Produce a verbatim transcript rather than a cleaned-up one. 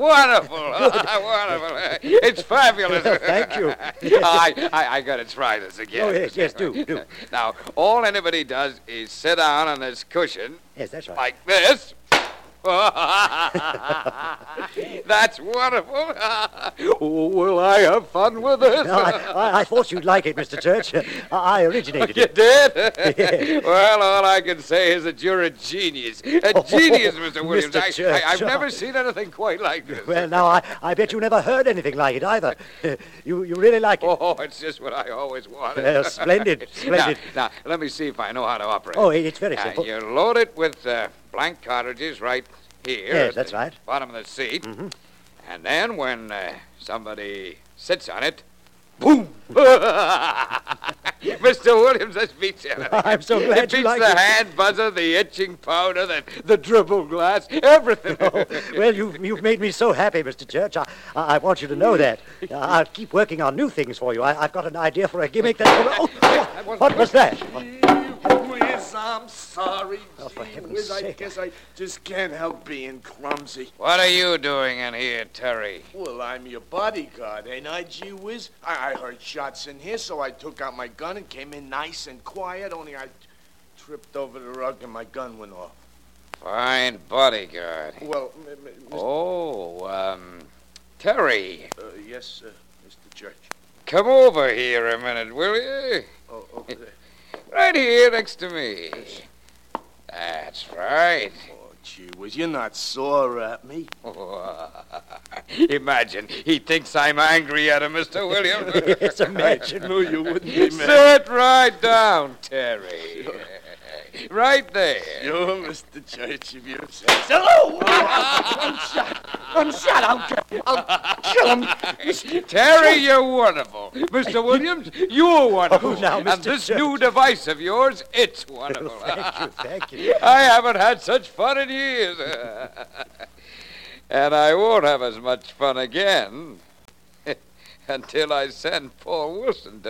Wonderful. Wonderful. It's fabulous. Thank you. I, I, I got to try this again. Oh, yes, yes, do, do. Now, all anybody does is sit down on this cushion. Yes, that's right. Like this. That's wonderful. Oh, will I have fun with this? No, I, I, I thought you'd like it, Mister Church. I, I originated You it. did? Well, all I can say is that you're a genius. A Oh, genius, Mister Williams. Mister I, Church. I, I've never seen anything quite like this. Well, now, I, I bet you never heard anything like it either. You you really like it? Oh, it's just what I always wanted. Well, splendid, splendid. Now, now, let me see if I know how to operate. Oh, it's very Now, simple. you load it with uh, blank cartridges right here. Yes, at that's the right. Bottom of the seat. Mm-hmm. And then when uh, somebody sits on it, boom! Mister Williams, this beats everything. I'm so glad it beats you like the it. hand buzzer, the itching powder, the, the dribble glass, everything. Oh, well, you've, you've made me so happy, Mister Church. I, I want you to know that. I'll keep working on new things for you. I, I've got an idea for a gimmick that... Oh, what, what was that? Whiz, I'm sorry. Oh, for Gee heaven's whiz, I sake. guess I just can't help being clumsy. What are you doing in here, Terry? Well, I'm your bodyguard, ain't I, gee whiz? I, I heard shots in here, so I took out my gun and came in nice and quiet, only I tripped over the rug and my gun went off. Fine bodyguard. Well, m- m- Mister Oh, um, Terry, Uh, yes, uh, Mister Church. come over here a minute, will you? Oh, over there. Right here next to me. That's right. Oh, gee whiz, you're not sore at me. Imagine, he thinks I'm angry at him, Mister Williams. Yes, imagine. No, you wouldn't be mad. Sit right down, Terry. Right there. You're Mister Church, if you say so. One shot. One shot. I'll, I'll kill him. Terry, you're wonderful. Mister Williams, you're wonderful. Oh, now, and Mister this Church. new device of yours, it's wonderful. Thank you, thank you. I haven't had such fun in years. And I won't have as much fun again until I send Paul Wilson to